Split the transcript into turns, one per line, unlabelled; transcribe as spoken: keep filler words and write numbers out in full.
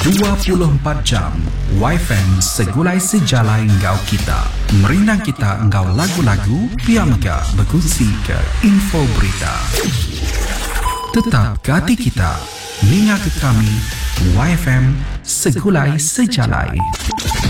dua puluh empat jam Y F M segulai sejalai ngau kita. Merindang kita ngau lagu-lagu, piamga berkongsi ke info berita. Tetap ke hati kita, ninga ke kami Y F M segulai sejalai.